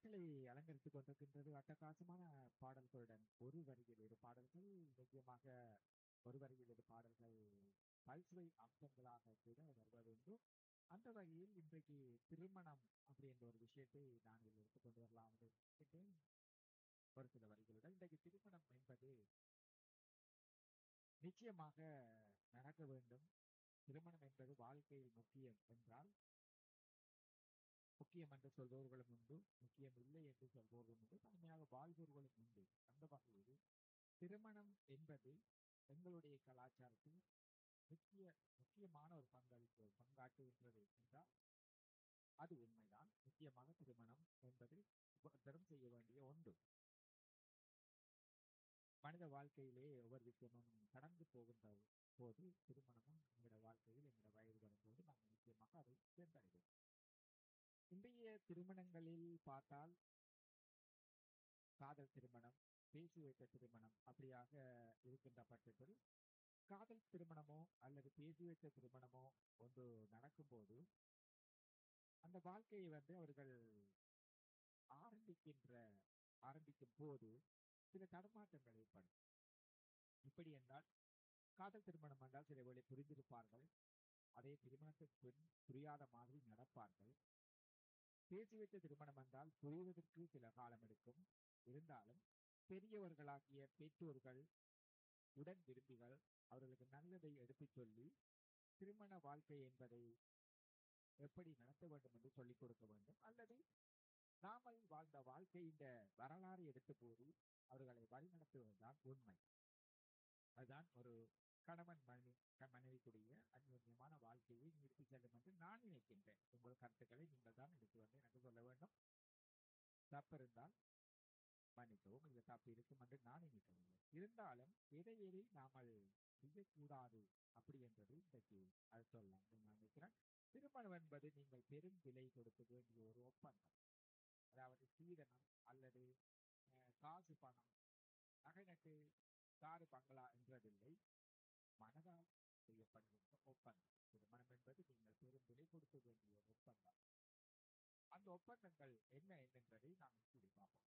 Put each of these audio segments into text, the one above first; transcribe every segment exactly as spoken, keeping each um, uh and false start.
பாட்டலை அலங்கரித்துக் கொண்டிருக்கின்றது அட்டகாசமான பாடல்களுடன் ஒரு வரியில் இரு பாடல்கள் முக்கியமாக ஒரு வரியில் இரு பாடல்கள் பல்சுவை அம்சங்களாக கூட வருவதுண்டு. அந்த வகையில் இன்றைக்கு திருமணம் அப்படின்ற ஒரு விஷயத்தை நான் இதில் எடுத்துக்கொண்டு வரலாம் என்று நினைக்கின்றேன். ஒரு சில வரிகளுடன் இன்றைக்கு திருமணம் என்பது நிச்சயமாக நடக்க வேண்டும். திருமணம் என்பது வாழ்க்கையில் முக்கியம் என்றால் முக்கியம் என்று சொல்பவர்களும் உண்டு, முக்கியம் இல்லை என்று சொல்பவர்களும் உண்டு, தனிமையாக வாழ்பவர்களும் உண்டு. அந்த வகையில் திருமணம் என்பது எங்களுடைய கலாச்சாரத்தில் முக்கிய முக்கியமான ஒரு பங்களிப்பு பங்காற்றுகின்றது என்றால் அது உண்மைதான். முக்கியமாக திருமணம் என்பது ஒவ்வொருத்தரும் செய்ய வேண்டிய ஒன்று. மனித வாழ்க்கையிலே ஒவ்வொரு விஷயமும் கடந்து போகின்ற போது திருமணமும் எங்களோட வாழ்க்கையில் எங்களோட வயது வரும்போது நாங்கள் நிச்சயமாக அதை தேர்ந்தடைவோம். இன்றைய திருமணங்களில் பார்த்தால் காதல் திருமணம், பேசி வைத்த திருமணம் அப்படியாக இருக்கின்ற பட்சத்தில் காதல் திருமணமோ அல்லது பேசி வைத்த திருமணமோ ஒன்று நடக்கும்போது அந்த வாழ்க்கையை வந்து அவர்கள் ஆரம்பிக்கின்ற ஆரம்பிக்கும் போது சில தடுமாற்றங்கள் ஏற்படும். இப்படி என்றால் காதல் திருமணம் என்றால் சில வேளை புரிந்திருப்பார்கள், அதே திருமணத்துக்கு பின் புரியாத மாதிரி நடப்பார்கள். பேசி வைத்த திருமணம் என்றால் புரிவதற்கு சில காலம் எடுக்கும். இருந்தாலும் பெரியவர்களாகிய பெற்றோர்கள், உடன் விரும்பிகள் அவர்களுக்கு நல்லதை எடுத்துச் சொல்லி திருமண வாழ்க்கை என்பதை எப்படி நடத்த வேண்டும் என்று சொல்லிக் கொடுக்க வேண்டும். அல்லது நாமல் வாழ்ந்த வாழ்க்கை இந்த வரலாறு எடுத்து கூறி அவர்களை வழிநடத்துவதுதான் உண்மை. அதுதான் ஒரு கணவன் மனைவி மனைவிக்குரிய அந்யோன்யமான வாழ்க்கையை நிறுத்தி செல்லும் என்று நான் நினைக்கின்றேன். உங்கள் கருத்துக்களை நீங்கள் தான் எடுத்து வந்து எனக்கு சொல்ல வேண்டும். தப்பு இருந்தால் மன்னிக்கவும், இது தப்பு இருக்கும் என்று நான் நினைக்கவில்லை. இருந்தாலும் எதை எதை நாமல் செய்யக்கூடாது அப்படி என்பது இன்றைக்கு அது சொல்லலாம் என்று நான் நினைக்கிறேன். திருமணம் என்பது நீங்கள் பெரும் விலை கொடுக்க வேண்டிய ஒரு ஒப்பந்தம். அதாவது சீதனம் அல்லது அஹ், காசு பணம் நகை நட்டு காரு பங்களா என்றதில்லை, மனதால் செய்யப்படுகின்ற ஒப்பந்தம். திருமணம் என்பது நீங்கள் பெரும் விலை கொடுக்க வேண்டிய ஒரு ஒப்பந்தம். அந்த ஒப்பந்தங்கள் என்ன என்பதை நாங்கள் கூறி பார்ப்போம்.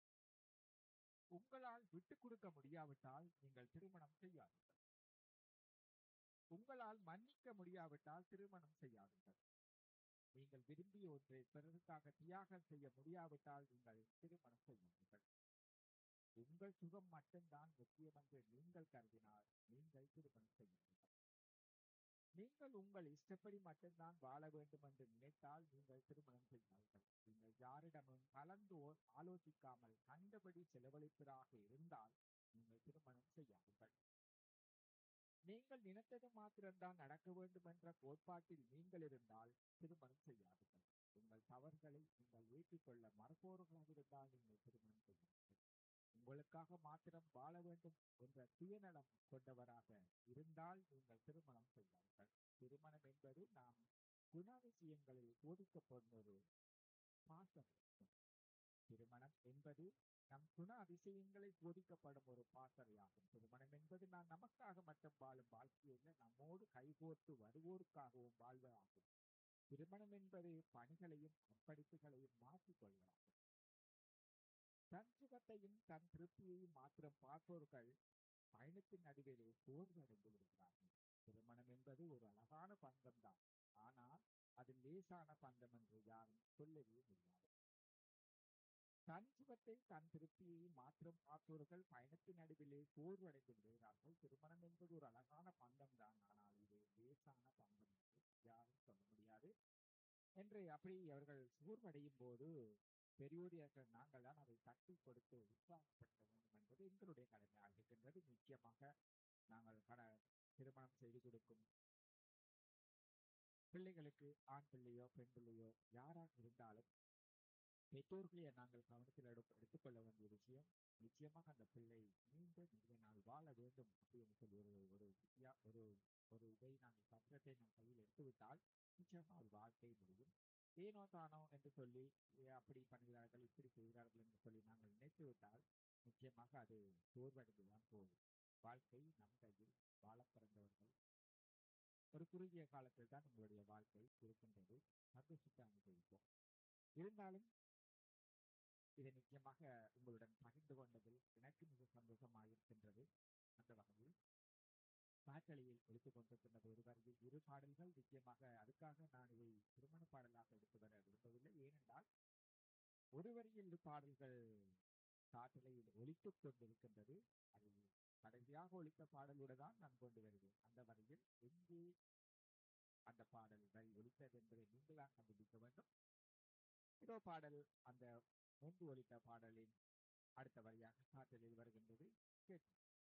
உங்களால் விட்டுக் கொடுக்க முடியாவிட்டால் நீங்கள் திருமணம் செய்யாதீர்கள். உங்களால் மன்னிக்க முடியாவிட்டால் திருமணம் செய்யாதீர்கள். நீங்கள் விரும்பிய ஒன்றை பிறருக்காக தியாகம் செய்ய முடியாவிட்டால் நீங்கள் திருமணம் செய்யாதீர்கள். உங்கள் சுகம் மட்டும்தான் முக்கியம் என்று நீங்கள் கருதினால் நீங்கள் திருமணம் செய்யாதீர்கள். நீங்கள் உங்கள் இஷ்டப்படி மட்டும்தான் வாழ வேண்டும் என்று நினைத்தால் நீங்கள் திருமணம் செய்யாதீர்கள். நீங்கள் யாரிடமும் கலந்து ஓ- ஆலோசிக்காமல் கண்டபடி செலவழிப்பதாக இருந்தால் நீங்கள் திருமணம் செய்யாதீர்கள். நீங்கள் நினைத்தது மாத்திரம்தான் நடக்க வேண்டும் என்ற கோட்பாட்டில் நீங்கள் இருந்தால் திருமணம் செய்யாதீர்கள். உங்கள் தவறுகளை நீங்கள் ஏற்றுக்கொள்ள மறுப்பவர்களாக இருந்தால் நீங்கள் திருமணம் செய்யாதீர்கள். உங்களுக்காக மாத்திரம் வாழ வேண்டும் என்ற சுயநலம் கொண்டவராக இருந்தால் நீங்கள் திருமணம் செய்யாதீர்கள். திருமணம் என்பது நாம் குணாதிசயங்களில் போதிக்கப்படும் ஒரு பாசம். திருமணம் என்பது நம் குண அதிசயங்களை போதிக்கப்படும் ஒரு பாசறையாகும். திருமணம் என்பது நான் நமக்காக மட்டும் வாழும் வாழ்க்கையில் நம்மோடு கைகோர்த்து வருவோருக்காகவும் வாழ்வதாகும். திருமணம் என்பது பணிகளையும் அர்ப்பணிப்புகளையும் மாற்றிக்கொள்ளலாம். தன் சுகத்தையும் தன் திருப்தியையும் மாத்திரம் பார்ப்பவர்கள் பயணத்தின் நடுவிலே சோர்வடைந்து விடுகிறார்கள். திருமணம் என்பது ஒரு அழகான பந்தம் தான், ஆனால் அது லேசான பந்தம் என்று யாரும் சொல்லவே முடியாது. தன் சுகத்தை தன் திருப்தியை மாத்திரம் பார்ப்பவர்கள் பயணத்தின் நடுவிலே சோர்வடைந்து விடுகிறார்கள். திருமணம் என்பது ஒரு அழகான பந்தம் தான், ஆனால் இது லேசான பந்தம் என்று யாரும் சொல்ல முடியாது என்று அப்படி அவர்கள் சோர்வடையும் போது பெரியோரியாக நாங்கள் தான் அதை தட்டி கொடுத்து உற்சாகப்படுத்த வேண்டும் என்பது எங்களுடைய கடமையாக இருக்கின்றது. நிச்சயமாக நாங்கள் கட திருமணம் செய்து கொடுக்கும் பிள்ளைகளுக்கு ஆண் பிள்ளையோ பெண் பிள்ளையோ யாராக இருந்தாலும் பெற்றோர்களை நாங்கள் கவனத்தில் எடு எடுத்துக்கொள்ள வேண்டிய விஷயம், நிச்சயமாக அந்த பிள்ளை மீண்டும் நிறைய நாள் வாழ வேண்டும் அப்படின்னு சொல்லி ஒரு ஒரு வித்தியா- ஒரு ஒரு இதை நாங்கள் சட்டத்தை நம் கையில் எடுத்துவிட்டால் நிச்சயமாக ஒரு வாழ்க்கை முடியும். ஏனோ தானோ என்று சொல்லி "ஏ, அப்படி பண்ணுகிறார்கள் இப்படி செய்கிறார்கள் என்று சொல்லி நாங்கள் நினைத்து விட்டால் நிச்சயமாக அது சோர்வடைந்துதான் போகும். வாழ்க்கை நம் கையில், வாழ பிறந்தவர்கள் ஒரு குறுகிய காலத்தில் தான் உங்களுடைய வாழ்க்கை இருக்கின்றது. சந்தோஷத்தை அனுபவிப்போம். இருந்தாலும் இதை நிச்சயமாக உங்களுடன் பகிர்ந்து கொண்டதில் எனக்கு மிக சந்தோஷமாக இருக்கின்றது. அந்த வகையில் காற்றலையில் ஒலித்துக் கொண்டிருக்கின்றது ஒரு வரியில் இரு பாடல்கள். நிச்சயமாக அதுக்காக நான் இதை திருமண பாடலாக எடுத்து வர விரும்பவில்லை. ஏனென்றால் ஒரு வரியில் இரு பாடல்கள் காற்றலையில் ஒலித்துக் கொண்டிருக்கின்றது. அது கடைசியாக ஒலித்த பாடலோடு தான் நான் கொண்டு வருவேன். அந்த வரியில் எங்கே அந்த பாடல் வரி ஒலித்தது என்பதை நீங்கள் தான் கண்டுபிடிக்க வேண்டும். இதோ பாடல் அந்த முன்பு ஒலித்த பாடலின் அடுத்த வரியாக காற்றலில் வருகின்றது. கேட்போம்.